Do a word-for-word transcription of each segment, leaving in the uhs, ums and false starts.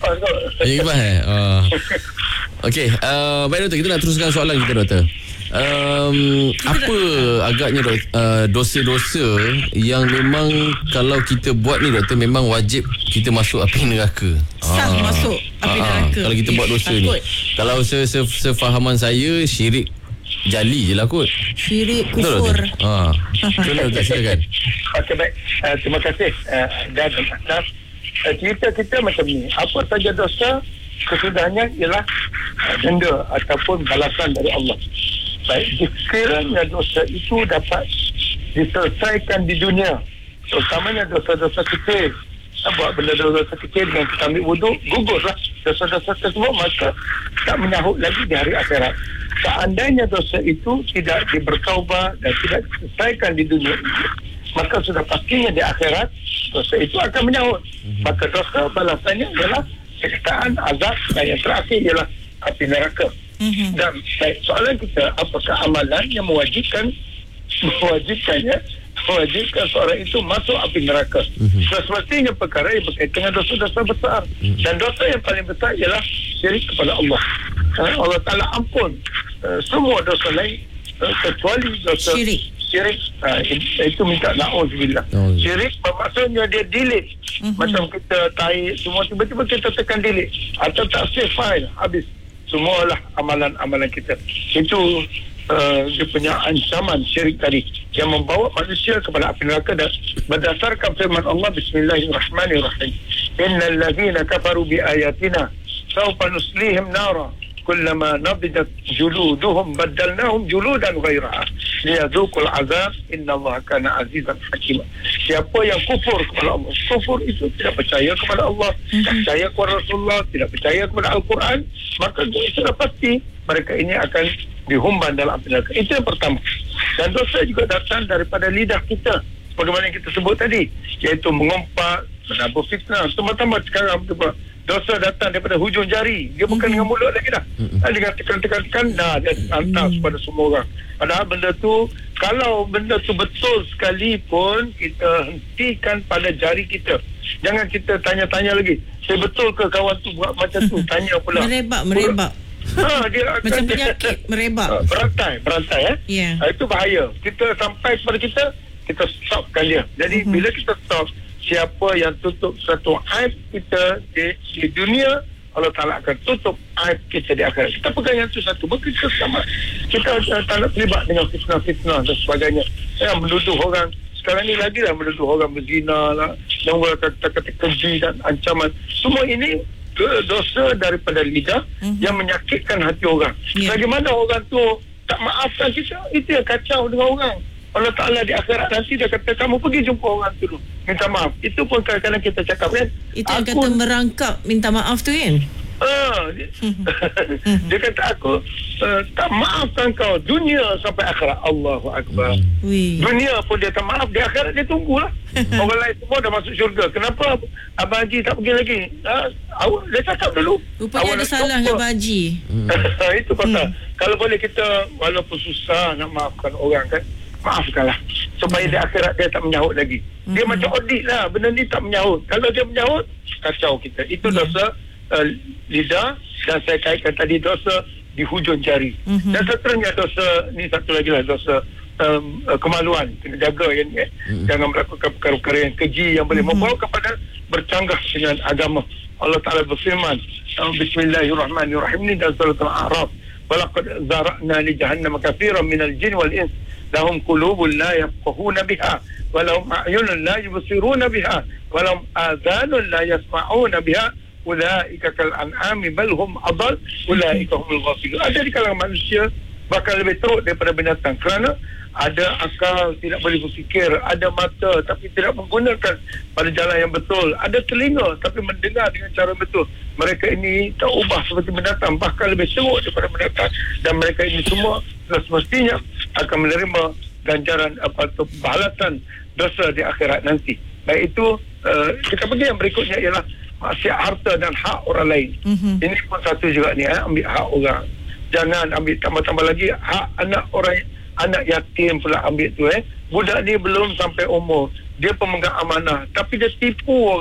Iqbal kot. Iqbal eh? Uh. Okey, uh, baik doktor, kita nak teruskan soalan kita doktor. Um, apa agaknya dok, uh, dosa-dosa yang memang kalau kita buat ni doktor memang wajib kita masuk api neraka? Sah ah. masuk api ah. neraka. Kalau kita buat dosa Takut. ni, kalau se- se- sefahaman saya syirik jali je lah kot. Syirik, Betul kufur. doktor? Ha. Betul doktor, silakan. Okey, baik. Uh, terima kasih. Uh, dan Anas, uh, cerita kita macam ni. Apa saja dosa, kesudahannya ialah uh, denda ataupun balasan dari Allah. Baik, sekiranya dosa itu dapat diselesaikan di dunia, terutamanya dosa-dosa kecil, kita buat benda dosa kecil dengan kita ambil wuduk, gugurlah dosa-dosa tersebut, maka tak menyahut lagi di hari akhirat. Seandainya dosa itu tidak dibertaubat dan tidak diselesaikan di dunia, maka sudah pastinya di akhirat dosa itu akan menyahut. Maka dosa balasannya ialah siksaan, azab, dan yang terakhir ialah api neraka. Mm-hmm. Dan baik, soalan kita, apakah amalan yang mewajibkan mewajibkannya mewajibkan seorang itu masuk api neraka? Mm-hmm. Semestinya perkara yang berkaitan dengan dosa-dosa besar. Mm-hmm. Dan dosa yang paling besar ialah syirik kepada Allah. uh, Allah Ta'ala ampun uh, semua dosa lain uh, kecuali dosa syirik. Syirik uh, itu minta na'udzubillah. Oh, syirik bermaksudnya dia delete. Mm-hmm. Macam kita tarik semua, tiba-tiba kita tekan delete atau tak save file, habis semualah amalan-amalan kita. Itu uh, dia punya ancaman syirik tadi yang membawa manusia kepada api neraka. Dan berdasarkan firman Allah, Bismillahirrahmanirrahim, innal ladzina kafaru bi ayatina sawfa nuslihim nara kullama nabidat juluduhum baddalnahum juludan ghairaha liyadzuqul azab innallaha kana azizan hakima. Siapa yang kufur kepada Allah, kufur itu tidak percaya kepada Allah, tidak percaya kepada Rasulullah, tidak percaya kepada Al-Quran, maka itu sudah pasti mereka ini akan dihumban dalam api neraka. Itu yang pertama. Dan dosa juga datang daripada lidah kita, bagaimana yang kita sebut tadi, iaitu mengumpat, menabur fitnah. Teman-teman sekarang kita dosa datang daripada hujung jari. Dia bukan mm-hmm. dengan mulut lagi dah. Mm-hmm. Dengan tekan-tekan-tekan, dah dia hantar mm-hmm. kepada semua orang. Padahal benda tu, kalau benda tu betul sekalipun, kita hentikan pada jari kita. Jangan kita tanya-tanya lagi, saya betul ke kawan tu buat macam tu? Tanya pula. Merebak, merebak. Ha, dia akan macam penyakit, merebak. Berantai, berantai eh. Yeah. Ha, itu bahaya. Kita sampai kepada kita, kita stopkan dia. Jadi mm-hmm. bila kita stop, siapa yang tutup satu aib kita di, di dunia, Allah Ta'ala akan tutup aib kita di akhirat. Kita pegang yang itu satu. Maka kita sama. Kita uh, tak nak terlibat dengan fitnah-fitnah dan sebagainya. Ya, menuduh orang. Sekarang ni lagi lah menuduh orang berzina lah. Dan orang kata-kata keji dan ancaman. Semua ini dosa daripada lidah mm-hmm. yang menyakitkan hati orang. Yeah. Bagaimana orang tu tak maafkan kita, itu yang kacau dengan orang. Allah Ta'ala di akhirat nanti dia kata, kamu pergi jumpa orang tu dulu, minta maaf. Itu pun kadang-kadang kita cakap kan, itu yang kata merangkap minta maaf tu kan. Uh, dia, dia kata aku uh, tak maafkan kau dunia sampai akhirat. Allahu Akbar. Wih. Dunia pun dia tak maaf, di akhirat dia tunggulah. Orang lain semua dah masuk syurga. Kenapa Abang Haji tak pergi lagi? Uh, awak dia cakap dulu. Rupanya ada salah dengan Abang Haji. Itu pasal hmm. kalau boleh kita, walaupun susah nak maafkan orang kan, maafkanlah supaya di akhirat dia tak menyahut lagi. Dia mm-hmm. macam audit lah, benda ni tak menyahut. Kalau dia menyahut, kacau kita. Itu yeah. dosa uh, lidah, dan saya kaitkan tadi dosa di hujung jari. Mm-hmm. Dan seterusnya dosa ni satu lagi lah, dosa um, uh, kemaluan. Kena jaga yang ni eh. Mm-hmm. Jangan melakukan perkara-perkara yang keji yang boleh mm-hmm. membawa kepada bercanggah dengan agama. Allah Ta'ala berfirman, Bismillahirrahmanirrahim, ni dalam surah Al-A'raf, walaqad zara'na li jahannam katsiran minal jin wal ins lahum qulubun la yafqahuna biha wa lahum a'yunun la yubsiruna biha wa lahum adhanun la yasma'una biha ulaika kal an'ami bal hum adall ulaika humul ghafilun. Ada di kalangan manusia bakal lebih teruk daripada binatang kerana ada akal, tidak boleh berfikir, ada mata tapi tidak menggunakan pada jalan yang betul, ada telinga tapi mendengar dengan cara betul. Mereka ini tak ubah seperti binatang, bahkan lebih teruk daripada binatang, dan mereka ini semua semestinya akan menerima ganjaran apa tu balasan dosa di akhirat nanti. Baik itu uh, kita pergi yang berikutnya ialah maksiat harta dan hak orang lain. Mm-hmm. Ini pun satu juga ni, eh, ambil hak orang. Jangan ambil tambah-tambah lagi hak anak orang, anak yatim pula ambil tu eh. Budak ni belum sampai umur, dia pemegang amanah tapi dia tipu orang.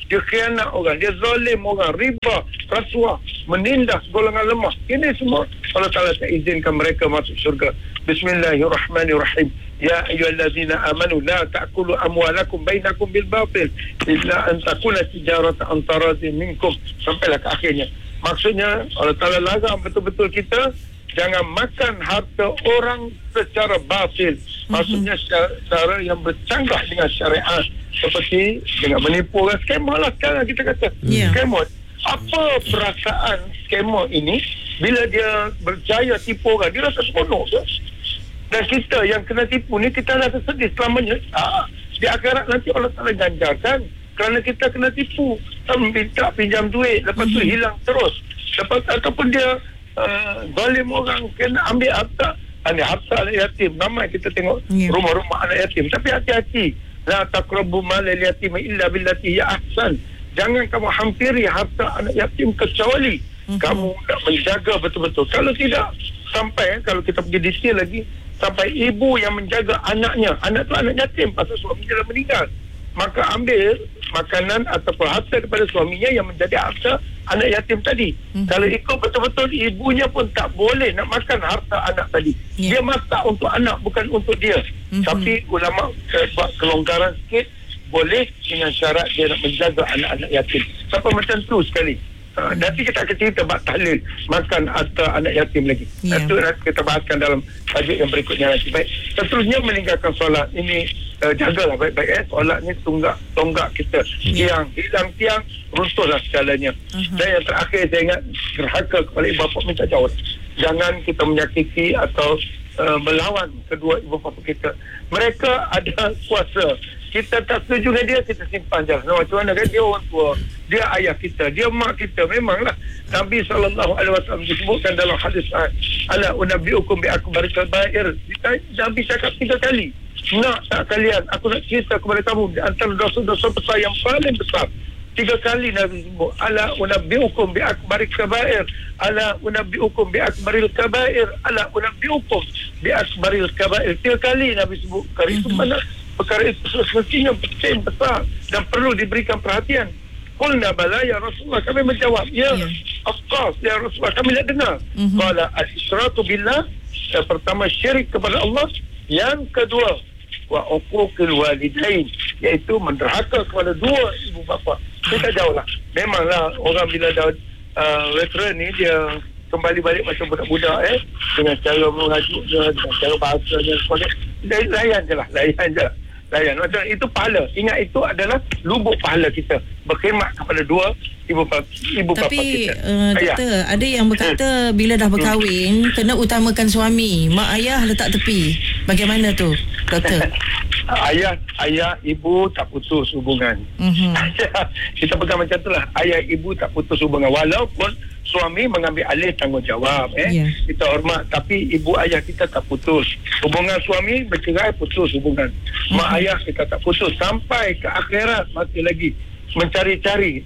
dia khianat orang, dia zalim orang, riba, rasuah, menindas golongan lemah. Ini semua Allah Ta'ala tak izinkan mereka masuk syurga. Bismillahirrahmanirrahim. Ya ayyuhallazina amanu la ta'kulu amwalakum bainakum bil batil illa an takuna tijaratan an taradin minkum. Sampailah ke akhirnya. Maksudnya Allah Ta'ala larang betul-betul kita jangan makan harta orang secara batil. Maksudnya cara yang bercanggah dengan syariat, seperti dengan menipu orang. Scammer lah sekarang kita kata. Yeah. Scammer. Apa perasaan scammer ini bila dia berjaya tipu orang? Dia rasa seronok ke? Dan kita yang kena tipu ni, kita rasa sedih selamanya? Ah, di akhirat nanti Allah Ta'ala ganjarkan kerana kita kena tipu. Kita minta pinjam duit, lepas tu mm-hmm. hilang terus. Lepas, ataupun dia uh, zalim orang, kena ambil harta. Ini harta anak yatim. Ramai kita tengok yeah. rumah-rumah anak yatim. Tapi hati-hati. La taqrabu malal yatim illa billati hiya ahsan. Jangan kamu hampiri harta anak yatim kecuali mm-hmm. kamu nak menjaga betul-betul. Kalau tidak, sampai kalau kita pergi detail lagi, sampai ibu yang menjaga anaknya. Anak tu anak yatim pasal suami dia dah meninggal. Maka ambil makanan ataupun harta daripada suaminya yang menjadi harta anak yatim tadi. Mm-hmm. Kalau ikut betul-betul, ibunya pun tak boleh nak makan harta anak tadi. Yeah. Dia masak untuk anak, bukan untuk dia. Mm-hmm. Tapi ulama buat kelonggaran sikit, boleh dengan syarat dia nak menjaga anak-anak yatim. Sampai macam tu sekali. Uh, nanti kita akan cerita bab tahlil makan harta anak yatim lagi. Yeah. Itu nanti kita bahaskan dalam tajuk yang berikutnya nanti. Baik. Seterusnya meninggalkan solat. Ini uh, jagalah baik-baik. Eh. Solat ni tunggak, tonggak kita. Yeah. Tiang, hilang tiang, runtuhlah segalanya. Uh-huh. Dan yang terakhir saya ingat, derhaka kepada ibu bapa minta jauh. Jangan kita menyakiti atau uh, melawan kedua ibu bapa kita. Mereka ada kuasa. Kita tak setuju dengan dia, kita simpan je. Nah, macam mana kan, dia orang tua, dia ayah kita, dia mak kita. Memanglah Nabi sallallahu alaihi wasallam disebutkan dalam hadis, ala unabbiukum bi akbaril kabair. Nabi cakap tiga kali. Nak tak kalian, aku nak cerita kepada kamu di antara dosa-dosa besar yang paling besar. Tiga kali Nabi sebut, ala unabbiukum bi akbaril kabair, ala unabbiukum bi akbaril kabair, ala unabbiukum bi akbaril kabair. Tiga kali Nabi sebut. Perkara itu mana? Perkara itu semestinya penting, besar dan perlu diberikan perhatian. Qulna bala ya Rasulullah, kami menjawab, ya, yeah. of course ya Rasulullah, kami nak dengar. Mm-hmm. Qala al-israku billah, yang pertama syirik kepada Allah, yang kedua wa uquqil walidain, iaitu menderhaka kepada dua ibu bapa. Kita jauhlah. Memanglah orang bila dah uh, veteran ni, dia kembali balik macam budak-budak eh, dengan cara mengajuk dia, dengan cara bahasa dia, layan je lah, layan je lah. Layan. Macam itu pahala. Ingat, itu adalah lubuk pahala kita. Berkhidmat kepada dua ibu bapa, ibu bapa kita. Tapi uh, doktor, ada yang berkata bila dah berkahwin, hmm. kena utamakan suami. Mak ayah letak tepi. Bagaimana tu, doktor? ayah, ayah, ibu tak putus hubungan. Mm-hmm. Kita pegang macam tu lah. Ayah, ibu tak putus hubungan. Walaupun suami mengambil alih tanggungjawab. Eh? Yeah. Kita hormat. Tapi ibu ayah kita tak putus. Hubungan suami bercerai, putus hubungan. Mm-hmm. Mak ayah kita tak putus. Sampai ke akhirat masih lagi mencari-cari.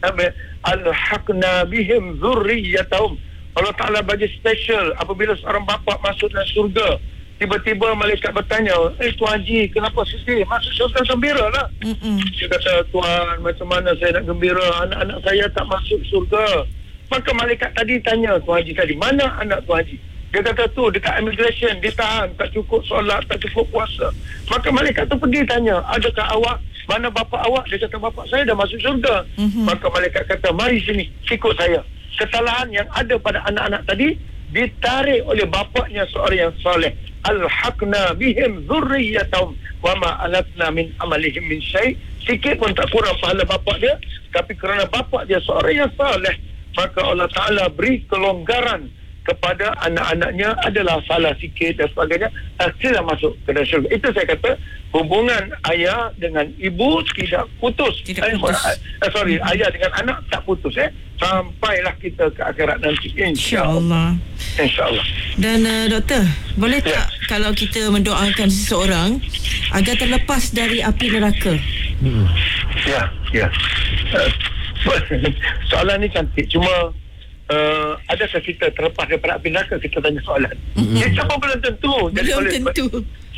Al-haqna bihim zurriyatahum. Allah Ta'ala bagi special apabila seorang bapa masuk dalam surga. Tiba-tiba malaikat bertanya, eh Tuan Haji, kenapa sedih? Masuk syurga gembira lah. Mm-mm. Dia kata, Tuan, macam mana saya nak gembira? Anak-anak saya tak masuk syurga. Maka malaikat tadi tanya Tuan Haji tadi, mana anak Tuan Haji? Dia kata tu, dekat immigration, ditahan, tak cukup solat, tak cukup puasa. Maka malaikat tu pergi tanya, adakah awak, mana bapa awak? Dia kata, bapa saya dah masuk syurga. Mm-hmm. Maka malaikat kata, mari sini, ikut saya. Kesalahan yang ada pada anak-anak tadi ditarik oleh bapaknya seorang yang soleh. Al-haqna bihim zurriyatahum wa ma alatna min amalihim min syai'. Sikit pun tak kurang pahala bapak dia, tapi kerana bapak dia seorang yang soleh, maka Allah Ta'ala beri kelonggaran kepada anak-anaknya. Adalah salah sikit dan sebagainya, sila masuk ke dalam syurga. Itu saya kata, hubungan ayah dengan ibu tidak putus. Tidak putus. Eh, sorry, hmm. ayah dengan anak tak putus. Eh. Sampailah kita ke akhirat nanti. InsyaAllah. InsyaAllah. Dan uh, doktor, boleh tak ya. kalau kita mendoakan seseorang agar terlepas dari api neraka? Hmm. Ya, ya. Uh, soalan ni cantik. Cuma Uh, adakah kita terlepas daripada api neraka? Kita tanya soalan. Mm-hmm. Kita pun belum tentu. Jadi belum oleh tentu. Sebab,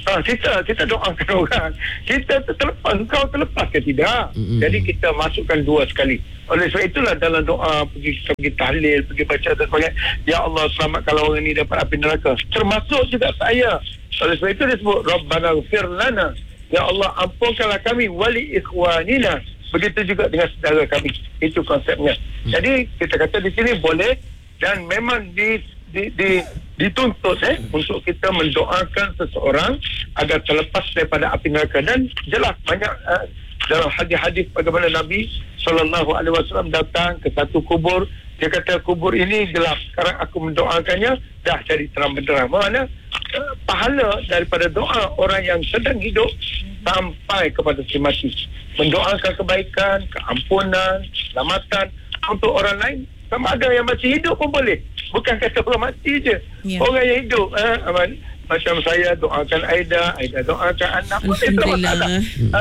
Ah, kita kita doakan orang. Kita terlepas, kau terlepas ke tidak? Mm-hmm. Jadi kita masukkan dua sekali. Oleh sebab itulah dalam doa pergi pergi tahlil, pergi baca dan sebagainya. Ya Allah, selamatkan orang ini dapat api neraka. Termasuk juga saya. Oleh sebab itu disebut Rabbana ighfir lana. Ya Allah, ampunkanlah kami wali ikhwanina. Begitu juga dengan saudara kami. Itu konsepnya. Mm. Jadi kita kata di sini boleh dan memang di Di, di, dituntut eh, untuk kita mendoakan seseorang agar terlepas daripada api neraka. Dan jelas banyak uh, dalam hadis-hadis bagaimana Nabi sallallahu alaihi wasallam datang ke satu kubur, dia kata kubur ini gelap, sekarang aku mendoakannya dah jadi terang benderang. Mana uh, pahala daripada doa orang yang sedang hidup sampai kepada si mati, mendoakan kebaikan, keampunan, selamatan untuk orang lain. Sama ada yang masih hidup pun boleh. Bukan kata orang mati je. Yeah. Orang yang hidup. Eh, macam saya doakan Aida, Aida doakan anak. Boleh tak masalah. Ha,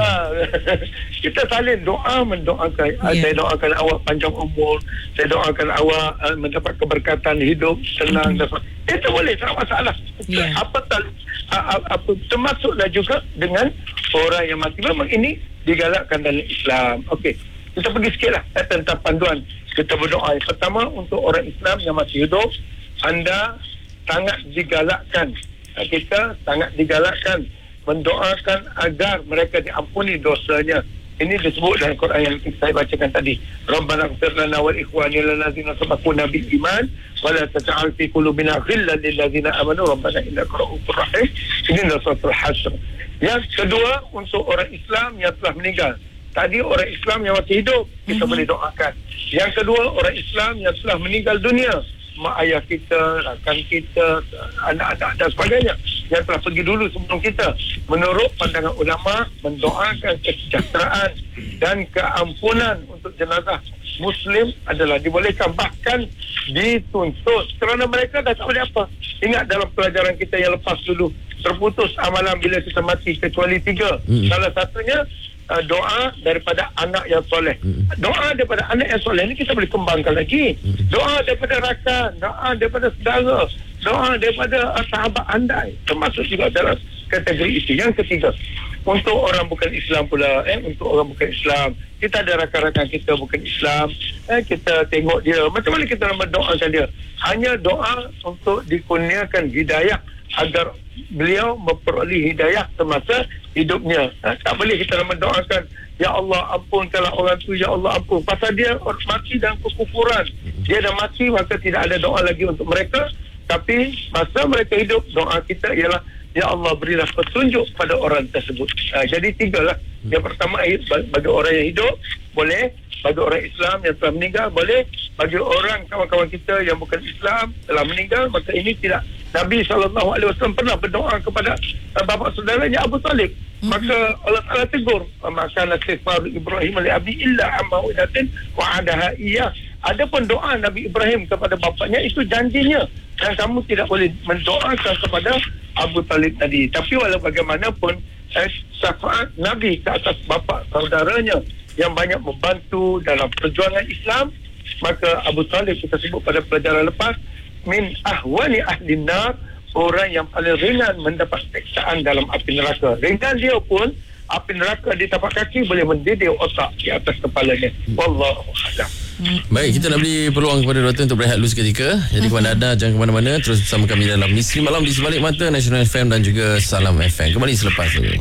kita saling doa mendoakan. Yeah. Saya doakan awak panjang umur. Saya doakan awak uh, mendapat keberkatan hidup, senang. Mm-hmm. Itu boleh, tak masalah. Yeah. Apa, uh, apa termasuklah juga dengan orang yang mati. Memang ini digalakkan dalam Islam. Okey. Kita pergi sikit lah eh, tentang panduan. Kita berdoa. Yang pertama, untuk orang Islam yang masih hidup, anda sangat digalakkan. Kita sangat digalakkan mendoakan agar mereka diampuni dosanya. Ini disebut dalam Quran yang saya bacakan tadi. Rabbana ighfir lana wal ikhwanina allazina sabaquna bil iman wa la taj'al fi qulubina ghillan lil ladzina amanu rabbana innaka ra'ufur rahim. Ini adalah suratul Hashr. Yang kedua, untuk orang Islam yang telah meninggal. Tadi orang Islam yang masih hidup, kita mm-hmm. boleh doakan. Yang kedua, orang Islam yang telah meninggal dunia. Mak ayah kita, rakan kita, anak-anak dan sebagainya. Yang telah pergi dulu sebelum kita. Menurut pandangan ulama, mendoakan kesejahteraan dan keampunan untuk jenazah Muslim adalah dibolehkan. Bahkan dituntut. Kerana mereka dah tak boleh apa. Ingat dalam pelajaran kita yang lepas dulu. Terputus amalan bila kita mati kecuali tiga. Mm-hmm. Salah satunya, Uh, doa daripada anak yang soleh. Hmm. Doa daripada anak yang soleh ni kita boleh kembangkan lagi. Hmm. Doa daripada rakan, doa daripada saudara, doa daripada uh, sahabat andai, termasuk juga dalam kategori itu. Yang ketiga, untuk orang bukan Islam pula, eh, untuk orang bukan Islam, kita ada rakan-rakan kita bukan Islam, eh, kita tengok dia, macam mana kita nak mendoakan dia? Hanya doa untuk dikurniakan hidayah agar beliau memperoleh hidayah semasa hidupnya. Ha, tak boleh kita mendoakan, ya Allah ampunkanlah orang tu, ya Allah ampun. Pasal dia mati dalam kekufuran. Dia dah mati, maka tidak ada doa lagi untuk mereka. Tapi masa mereka hidup, doa kita ialah, ya Allah berilah petunjuk pada orang tersebut. Ha, jadi tiga lah. Yang pertama, bagi orang yang hidup, boleh. Bagi orang Islam yang telah meninggal, boleh. Bagi orang kawan-kawan kita yang bukan Islam telah meninggal, maka ini tidak. Nabi sallallahu alaihi wasallam pernah berdoa kepada uh, bapa saudaranya Abu Talib. Mm-hmm. Maka Allah Taala tegur, maka istighfar Ibrahim li abi illa amma wadatin wa adaha iya. Adapun doa Nabi Ibrahim kepada bapaknya itu janjinya, dan kamu tidak boleh mendoakan kepada Abu Talib tadi. Tapi walau bagaimanapun eh, syafaat Nabi ke atas bapa saudaranya yang banyak membantu dalam perjuangan Islam, maka Abu Talib kita sebut pada pelajaran lepas, min ahwani ahli nar, orang yang paling ringan mendapat siksaan dalam api neraka. Ringan dia pun, api neraka di tapak kaki boleh mendidih otak di atas kepalanya. Wallahu a'lam. Baik, kita nak beri peluang kepada doktor untuk berehat dulu seketika. Jadi kepada anda, jangan ke mana-mana, terus bersama kami dalam Misteri Malam di Sebalik Mata Nasional F M dan juga Salam F M. Kembali selepas ini.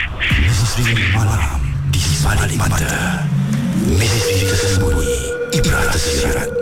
Misteri Malam di Sebalik Mata, misteri tersembunyi, ibrat tersirat